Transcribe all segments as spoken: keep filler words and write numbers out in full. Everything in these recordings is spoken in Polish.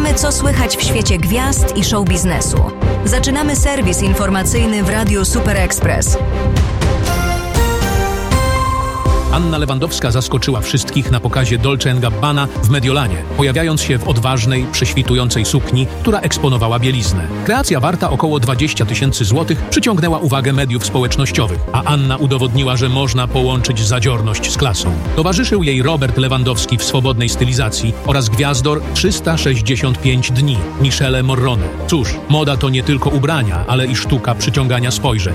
Sprawdzamy, co słychać w świecie gwiazd i show biznesu. Zaczynamy serwis informacyjny w Radiu Super Express. Anna Lewandowska zaskoczyła wszystkich na pokazie Dolce and Gabbana w Mediolanie, pojawiając się w odważnej, prześwitującej sukni, która eksponowała bieliznę. Kreacja warta około dwadzieścia tysięcy złotych przyciągnęła uwagę mediów społecznościowych, a Anna udowodniła, że można połączyć zadziorność z klasą. Towarzyszył jej Robert Lewandowski w swobodnej stylizacji oraz gwiazdor trzysta sześćdziesiąt pięć dni, Michele Morrone. Cóż, moda to nie tylko ubrania, ale i sztuka przyciągania spojrzeń.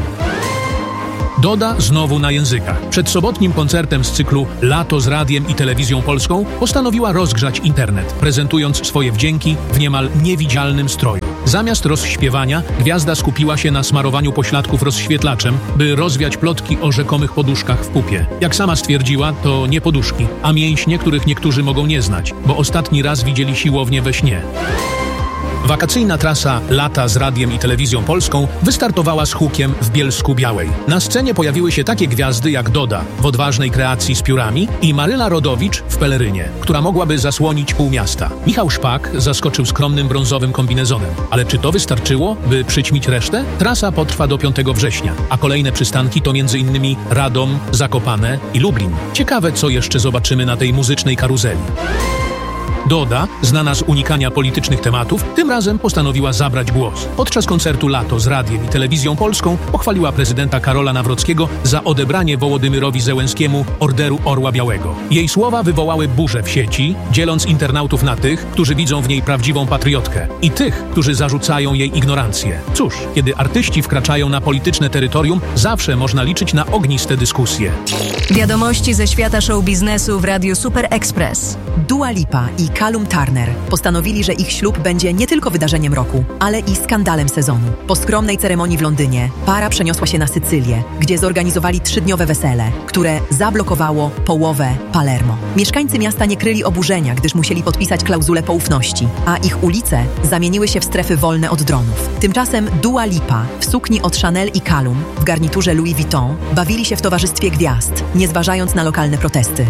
Doda znowu na językach. Przed sobotnim koncertem z cyklu Lato z Radiem i Telewizją Polską postanowiła rozgrzać internet, prezentując swoje wdzięki w niemal niewidzialnym stroju. Zamiast rozśpiewania, gwiazda skupiła się na smarowaniu pośladków rozświetlaczem, by rozwiać plotki o rzekomych poduszkach w pupie. Jak sama stwierdziła, to nie poduszki, a mięśnie, których niektórzy mogą nie znać, bo ostatni raz widzieli siłownię we śnie. Wakacyjna trasa Lata z Radiem i Telewizją Polską wystartowała z hukiem w Bielsku Białej. Na scenie pojawiły się takie gwiazdy jak Doda w odważnej kreacji z piórami i Maryla Rodowicz w pelerynie, która mogłaby zasłonić pół miasta. Michał Szpak zaskoczył skromnym brązowym kombinezonem. Ale czy to wystarczyło, by przyćmić resztę? Trasa potrwa do piątego września, a kolejne przystanki to między innymi Radom, Zakopane i Lublin. Ciekawe, co jeszcze zobaczymy na tej muzycznej karuzeli. Doda, znana z unikania politycznych tematów, tym razem postanowiła zabrać głos. Podczas koncertu Lato z Radiem i Telewizją Polską pochwaliła prezydenta Karola Nawrockiego za odebranie Wołodymyrowi Zełenskiemu Orderu Orła Białego. Jej słowa wywołały burzę w sieci, dzieląc internautów na tych, którzy widzą w niej prawdziwą patriotkę i tych, którzy zarzucają jej ignorancję. Cóż, kiedy artyści wkraczają na polityczne terytorium, zawsze można liczyć na ogniste dyskusje. Wiadomości ze świata show biznesu w Radiu Super Express. Dua Lipa i Callum Turner postanowili, że ich ślub będzie nie tylko wydarzeniem roku, ale i skandalem sezonu. Po skromnej ceremonii w Londynie para przeniosła się na Sycylię, gdzie zorganizowali trzydniowe wesele, które zablokowało połowę Palermo. Mieszkańcy miasta nie kryli oburzenia, gdyż musieli podpisać klauzulę poufności, a ich ulice zamieniły się w strefy wolne od dronów. Tymczasem Dua Lipa w sukni od Chanel i Callum w garniturze Louis Vuitton bawili się w towarzystwie gwiazd, nie zważając na lokalne protesty.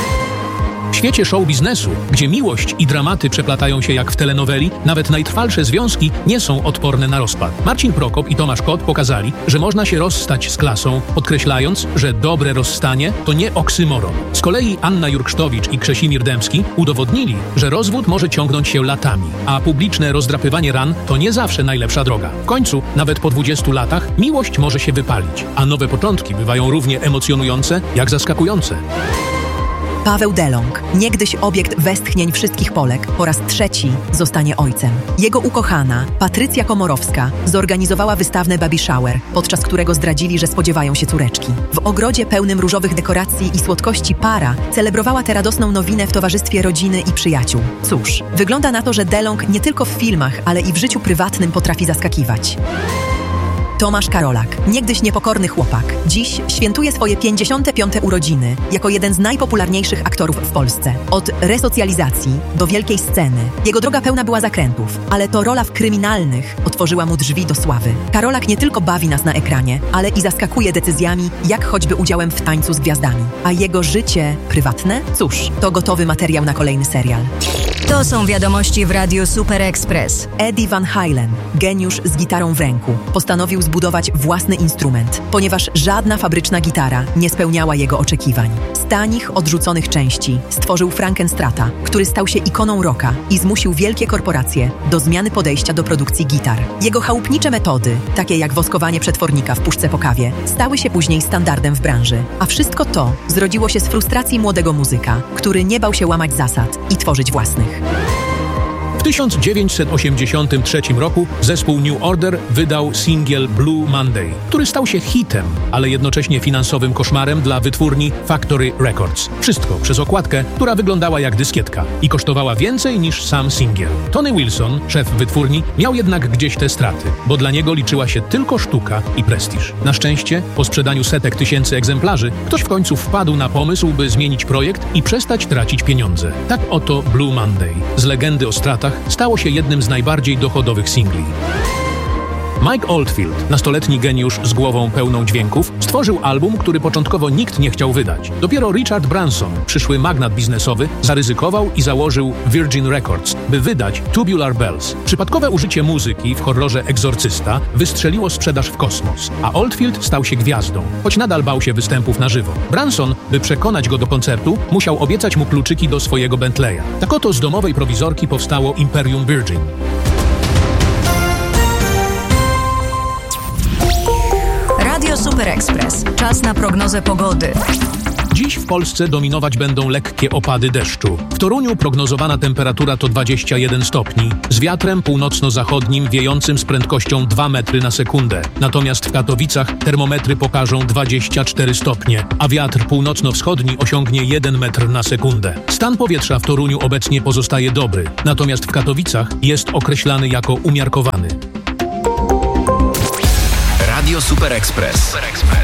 W świecie show biznesu, gdzie miłość i dramaty przeplatają się jak w telenoweli, nawet najtrwalsze związki nie są odporne na rozpad. Marcin Prokop i Tomasz Kot pokazali, że można się rozstać z klasą, podkreślając, że dobre rozstanie to nie oksymoron. Z kolei Anna Jurksztowicz i Krzesimir Dębski udowodnili, że rozwód może ciągnąć się latami, a publiczne rozdrapywanie ran to nie zawsze najlepsza droga. W końcu, nawet po dwudziestu latach, miłość może się wypalić, a nowe początki bywają równie emocjonujące jak zaskakujące. Paweł Delong, niegdyś obiekt westchnień wszystkich Polek, po raz trzeci zostanie ojcem. Jego ukochana, Patrycja Komorowska, zorganizowała wystawne baby shower, podczas którego zdradzili, że spodziewają się córeczki. W ogrodzie pełnym różowych dekoracji i słodkości para celebrowała tę radosną nowinę w towarzystwie rodziny i przyjaciół. Cóż, wygląda na to, że Delong nie tylko w filmach, ale i w życiu prywatnym potrafi zaskakiwać. Tomasz Karolak, niegdyś niepokorny chłopak, dziś świętuje swoje pięćdziesiąte piąte urodziny jako jeden z najpopularniejszych aktorów w Polsce. Od resocjalizacji do wielkiej sceny. Jego droga pełna była zakrętów, ale to rola w Kryminalnych otworzyła mu drzwi do sławy. Karolak nie tylko bawi nas na ekranie, ale i zaskakuje decyzjami, jak choćby udziałem w Tańcu z Gwiazdami. A jego życie prywatne? Cóż, to gotowy materiał na kolejny serial. To są wiadomości w Radiu Super Express. Eddie Van Halen, geniusz z gitarą w ręku, postanowił zbudować własny instrument, ponieważ żadna fabryczna gitara nie spełniała jego oczekiwań. Z tanich, odrzuconych części stworzył Frankenstrata, który stał się ikoną rocka i zmusił wielkie korporacje do zmiany podejścia do produkcji gitar. Jego chałupnicze metody, takie jak woskowanie przetwornika w puszce po kawie, stały się później standardem w branży. A wszystko to zrodziło się z frustracji młodego muzyka, który nie bał się łamać zasad i tworzyć własnych. W tysiąc dziewięćset osiemdziesiątym trzecim roku zespół New Order wydał singiel Blue Monday, który stał się hitem, ale jednocześnie finansowym koszmarem dla wytwórni Factory Records. Wszystko przez okładkę, która wyglądała jak dyskietka i kosztowała więcej niż sam singiel. Tony Wilson, szef wytwórni, miał jednak gdzieś te straty, bo dla niego liczyła się tylko sztuka i prestiż. Na szczęście, po sprzedaniu setek tysięcy egzemplarzy, ktoś w końcu wpadł na pomysł, by zmienić projekt i przestać tracić pieniądze. Tak oto Blue Monday z legendy o stratach stało się jednym z najbardziej dochodowych singli. Mike Oldfield, nastoletni geniusz z głową pełną dźwięków, stworzył album, który początkowo nikt nie chciał wydać. Dopiero Richard Branson, przyszły magnat biznesowy, zaryzykował i założył Virgin Records, by wydać Tubular Bells. Przypadkowe użycie muzyki w horrorze Egzorcysta wystrzeliło sprzedaż w kosmos, a Oldfield stał się gwiazdą, choć nadal bał się występów na żywo. Branson, by przekonać go do koncertu, musiał obiecać mu kluczyki do swojego Bentleya. Tak oto z domowej prowizorki powstało Imperium Virgin. Radio Super Express. Czas na prognozę pogody. Dziś w Polsce dominować będą lekkie opady deszczu. W Toruniu prognozowana temperatura to dwadzieścia jeden stopni, z wiatrem północno-zachodnim wiejącym z prędkością dwa metry na sekundę. Natomiast w Katowicach termometry pokażą dwadzieścia cztery stopnie, a wiatr północno-wschodni osiągnie jeden metr na sekundę. Stan powietrza w Toruniu obecnie pozostaje dobry, natomiast w Katowicach jest określany jako umiarkowany. Radio Super Express.